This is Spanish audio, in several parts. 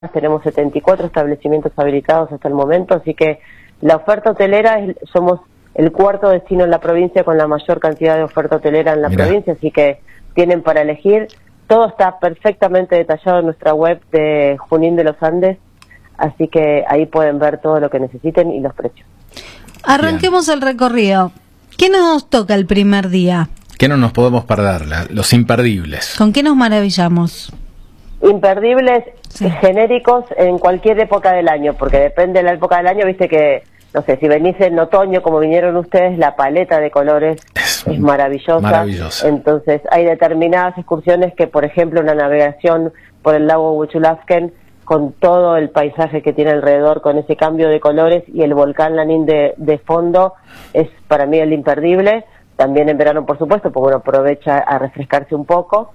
tenemos 74 establecimientos habilitados hasta el momento, así que la oferta hotelera, somos el cuarto destino en la provincia con la mayor cantidad de oferta hotelera en la provincia, así que tienen para elegir. Todo está perfectamente detallado en nuestra web de Junín de los Andes, así que ahí pueden ver todo lo que necesiten y los precios. Arranquemos el recorrido. ¿Qué nos toca el primer día? ¿Qué no nos podemos perder? Los imperdibles. ¿Con qué nos maravillamos? Imperdibles, sí, genéricos en cualquier época del año, porque depende de la época del año, viste que, no sé, si venís en otoño, como vinieron ustedes, la paleta de colores es maravillosa. Entonces, hay determinadas excursiones que, por ejemplo, una navegación por el lago Huichulafken, con todo el paisaje que tiene alrededor, con ese cambio de colores y el volcán Lanín de fondo, es para mí el imperdible. También en verano, por supuesto, porque uno aprovecha a refrescarse un poco.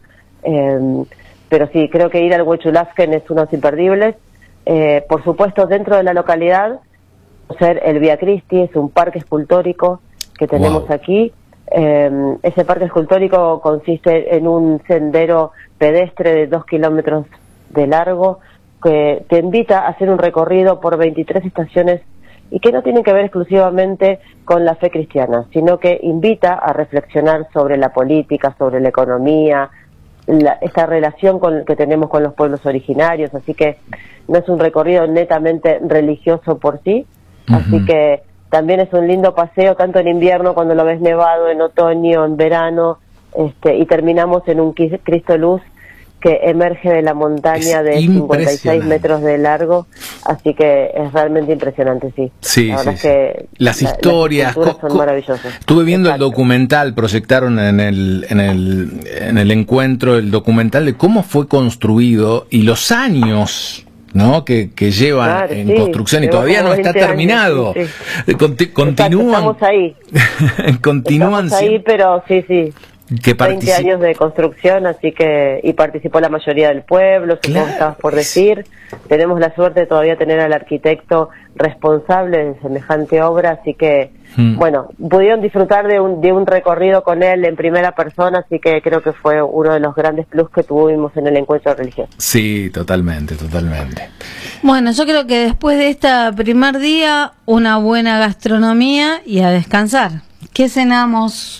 Pero sí, creo que ir al Huichulafken es uno de los imperdibles. Por supuesto, dentro de la localidad, ser el Vía Cristi, es un parque escultórico que tenemos aquí. Ese parque escultórico consiste en un sendero pedestre de 2 kilómetros de largo, que te invita a hacer un recorrido por 23 estaciones y que no tienen que ver exclusivamente con la fe cristiana, sino que invita a reflexionar sobre la política, sobre la economía, esta relación que tenemos con los pueblos originarios, así que no es un recorrido netamente religioso por sí, así que también es un lindo paseo, tanto en invierno cuando lo ves nevado, en otoño, en verano, y terminamos en un Cristo Luz que emerge de la montaña de 56 metros de largo, así que es realmente impresionante, sí. Sí, la verdad sí, es que las historias las son maravillosas. Estuve viendo el documental, proyectaron en el encuentro el documental de cómo fue construido y los años, ¿no?, que llevan en construcción y todavía no está terminado. Años, sí. Continúan. Estamos ahí. Continúan. Estamos ahí, pero sí. 20 años de construcción, así que, y participó la mayoría del pueblo, supongo que estabas por decir. Tenemos la suerte de todavía tener al arquitecto responsable de semejante obra, así que, bueno, pudieron disfrutar de un recorrido con él en primera persona, así que creo que fue uno de los grandes plus que tuvimos en el encuentro religioso. Sí, totalmente. Bueno, yo creo que después de este primer día, una buena gastronomía y a descansar. ¿Qué cenamos?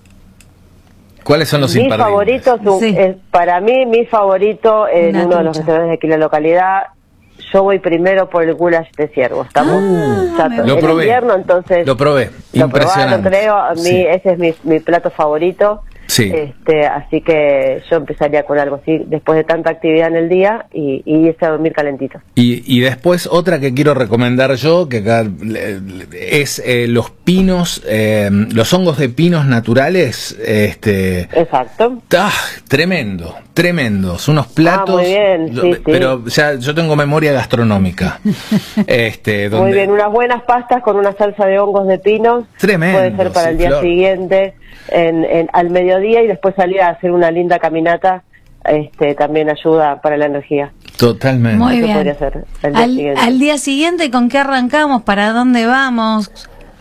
¿Cuáles son los imperdibles? Favoritos, para mí, mi favorito en uno de los restaurantes de aquí en la localidad, yo voy primero por el goulash de ciervo. Estamos lo probé. En invierno, entonces lo probé, impresionante. Creo, a mí ese es mi plato favorito. Sí. Así que yo empezaría con algo así, después de tanta actividad en el día, y irse a dormir calentito. Y después otra que quiero recomendar yo, que acá es los pinos, los hongos de pinos naturales. Exacto. Tremendo. Son unos platos. Muy bien, sí. Pero ya yo tengo memoria gastronómica. Muy bien, unas buenas pastas con una salsa de hongos de pinos. Tremendo. Puede ser para el día siguiente. Al mediodía, y después salir a hacer una linda caminata, también ayuda para la energía. Totalmente. Muy bien. Podría ser al día siguiente, ¿con qué arrancamos? ¿Para dónde vamos?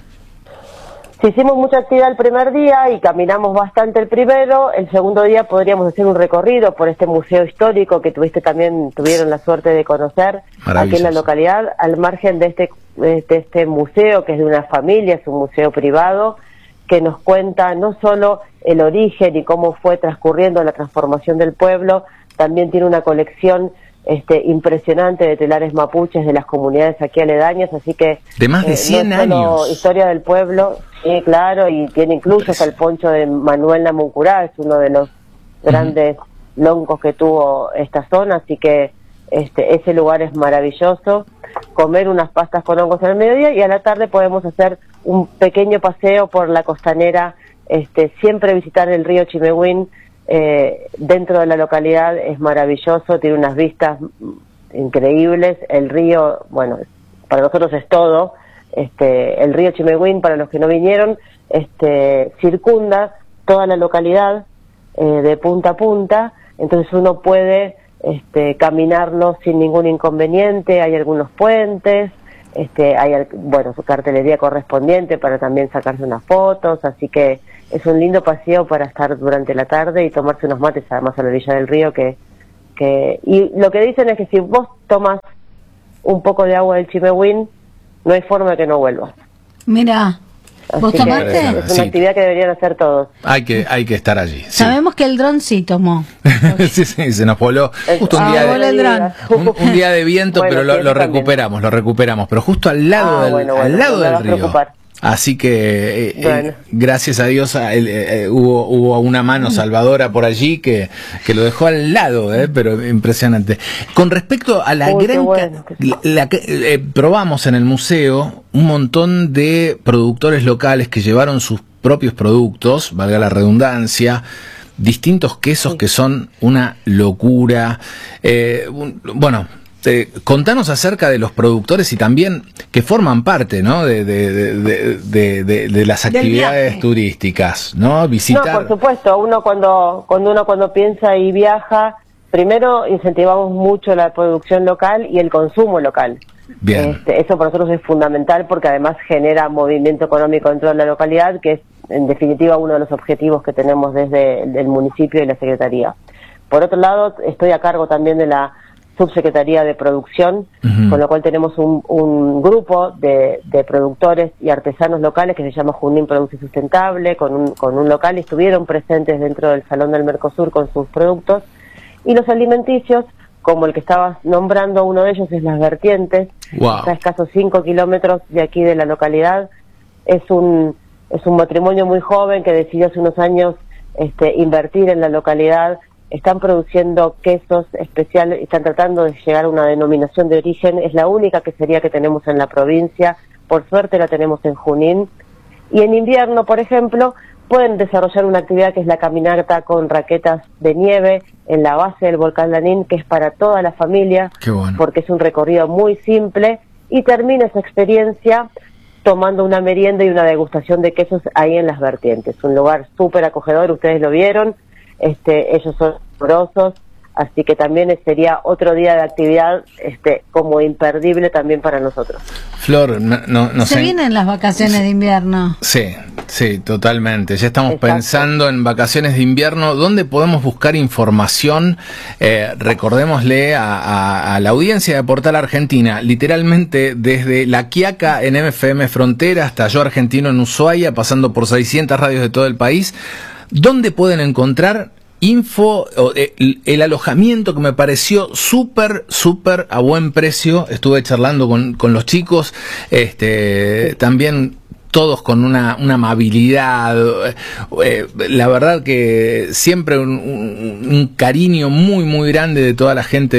Si hicimos mucha actividad el primer día y caminamos bastante el primero, el segundo día podríamos hacer un recorrido por este museo histórico que tuvieron la suerte de conocer aquí en la localidad, al margen de este museo, que es de una familia, es un museo privado, que nos cuenta no solo el origen y cómo fue transcurriendo la transformación del pueblo, también tiene una colección impresionante de telares mapuches de las comunidades aquí aledañas, así que de más de 100 no es solo años. Historia del pueblo, sí, claro, y tiene incluso hasta el poncho de Manuel Namuncurá, es uno de los grandes loncos que tuvo esta zona, así que ese lugar es maravilloso. Comer unas pastas con hongos al mediodía, y a la tarde podemos hacer un pequeño paseo por la costanera, siempre visitar el río Chimehuín dentro de la localidad es maravilloso, tiene unas vistas increíbles. El río, bueno, para nosotros es todo. El río Chimehuín, para los que no vinieron, circunda toda la localidad de punta a punta, entonces uno puede caminarlo sin ningún inconveniente. Hay algunos puentes, hay su cartelería correspondiente para también sacarse unas fotos, así que es un lindo paseo para estar durante la tarde y tomarse unos mates, además a la orilla del río, que y lo que dicen es que si vos tomas un poco de agua del Chimehuín, no hay forma de que no vuelvas. Mira, ¿vos tomaste? Es una actividad que deberían hacer todos. Hay que estar allí. Sí. Sabemos que el dron sí tomó. Sí, se nos voló justo un día de viento, bueno, pero lo recuperamos, pero justo al lado del río. Así que gracias a Dios hubo una mano salvadora por allí que lo dejó al lado, pero impresionante. Con respecto a la probamos en el museo un montón de productores locales que llevaron sus propios productos, valga la redundancia, distintos quesos que son una locura. Contanos acerca de los productores y también que forman parte, ¿no? de las actividades turísticas, ¿no? Visitar. No, por supuesto. Uno cuando piensa y viaja, primero incentivamos mucho la producción local y el consumo local. Bien. Eso para nosotros es fundamental porque además genera movimiento económico dentro de la localidad, que es en definitiva uno de los objetivos que tenemos desde el municipio y la Secretaría. Por otro lado, estoy a cargo también de la Subsecretaría de Producción, con lo cual tenemos un grupo de productores y artesanos locales que se llama Junín Produce Sustentable, con un local, y estuvieron presentes dentro del Salón del Mercosur con sus productos. Y los alimenticios, como el que estabas nombrando, uno de ellos es Las Vertientes, está a escasos 5 kilómetros de aquí de la localidad. Es un matrimonio muy joven que decidió hace unos años invertir en la localidad. Están produciendo quesos especiales, están tratando de llegar a una denominación de origen, es la única quesería que tenemos en la provincia, por suerte la tenemos en Junín, y en invierno, por ejemplo, pueden desarrollar una actividad que es la caminata con raquetas de nieve en la base del volcán Lanín, que es para toda la familia, porque es un recorrido muy simple, y termina esa experiencia tomando una merienda y una degustación de quesos ahí en Las Vertientes, un lugar súper acogedor, ustedes lo vieron. Ellos son amorosos, así que también sería otro día de actividad como imperdible también para nosotros. Flor, se vienen las vacaciones de invierno. Sí, totalmente. Ya estamos pensando en vacaciones de invierno. ¿Dónde podemos buscar información? Recordémosle a la audiencia de Portal Argentina, literalmente desde La Quiaca en MFM Frontera hasta Yo Argentino en Ushuaia, pasando por 600 radios de todo el país. ¿Dónde pueden encontrar info, el alojamiento que me pareció súper a buen precio? Estuve charlando con los chicos, también todos con una amabilidad, la verdad que siempre un cariño muy grande de toda la gente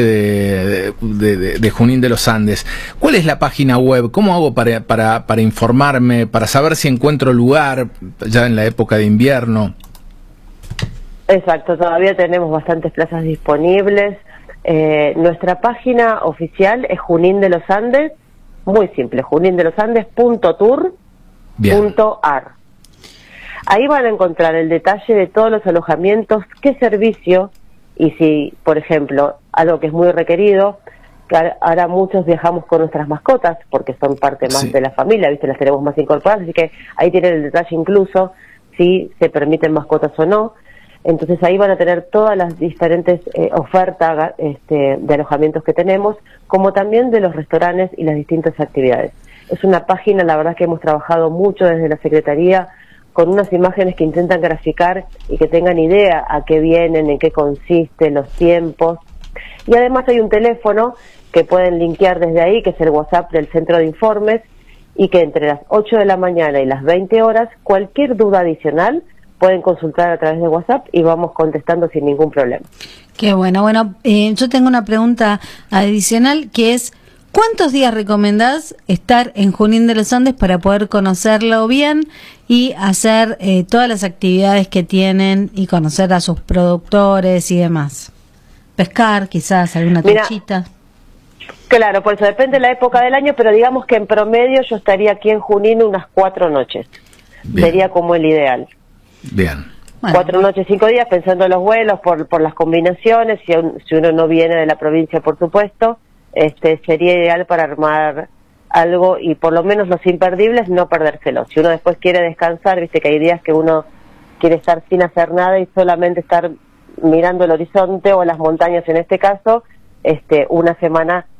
de Junín de los Andes. ¿Cuál es la página web? ¿Cómo hago para informarme, para saber si encuentro lugar ya en la época de invierno? Exacto, todavía tenemos bastantes plazas disponibles. Nuestra página oficial es Junín de los Andes, muy simple, junindelosandes.tour.ar. Ahí van a encontrar el detalle de todos los alojamientos, qué servicio, y si, por ejemplo, algo que es muy requerido, que ahora muchos viajamos con nuestras mascotas, porque son parte más de la familia, ¿viste? Las tenemos más incorporadas, así que ahí tienen el detalle incluso, si se permiten mascotas o no. Entonces ahí van a tener todas las diferentes ofertas de alojamientos que tenemos, como también de los restaurantes y las distintas actividades. Es una página, la verdad, que hemos trabajado mucho desde la Secretaría, con unas imágenes que intentan graficar y que tengan idea a qué vienen, en qué consiste, los tiempos. Y además hay un teléfono que pueden linkear desde ahí, que es el WhatsApp del Centro de Informes, y que entre las 8 de la mañana y las 20 horas, cualquier duda adicional pueden consultar a través de WhatsApp y vamos contestando sin ningún problema. Qué bueno. Bueno, yo tengo una pregunta adicional que es, ¿cuántos días recomendás estar en Junín de los Andes para poder conocerlo bien y hacer todas las actividades que tienen y conocer a sus productores y demás? Pescar, quizás, alguna truchita. Claro, por eso depende de la época del año, pero digamos que en promedio yo estaría aquí en Junín unas 4 noches. Bien. Sería como el ideal. Bien. Bueno. 4 noches, 5 días, pensando en los vuelos, por las combinaciones, si uno no viene de la provincia, por supuesto, sería ideal para armar algo y por lo menos los imperdibles no perdérselo. Si uno después quiere descansar, viste que hay días que uno quiere estar sin hacer nada y solamente estar mirando el horizonte o las montañas en este caso, una semana